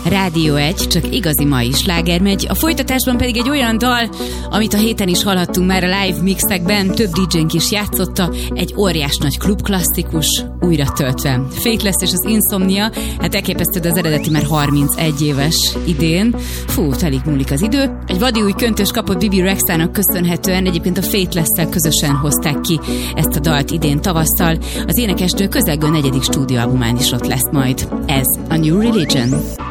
Rádió 1, csak igazi mai sláger megy. A folytatásban pedig egy olyan dal, amit a héten is hallhattunk már a live mixekben, több DJ-nk is játszotta, egy óriás nagy klubklasszikus, újra töltve. Faithless és az Insomnia, hát elképesztő, de az eredeti már 31 éves idén. Fú, telik múlik az idő. Egy vadi új köntös kapott Bibi Rexhának köszönhetően, egyébként a Faithless-szel közösen hozták ki ezt a dalt idén tavasszal. Az énekesnő közelgő 4. stúdióalbumán is ott lesz majd. Ez a New Religion.